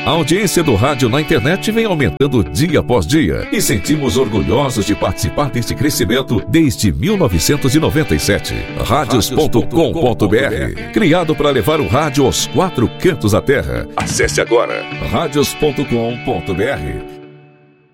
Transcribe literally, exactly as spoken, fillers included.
A audiência do rádio na internet vem aumentando dia após dia e sentimos orgulhosos de participar deste crescimento desde mil novecentos e noventa e sete. Radios ponto com ponto br, criado para levar o rádio aos quatro cantos da terra. Acesse agora radios ponto com ponto br.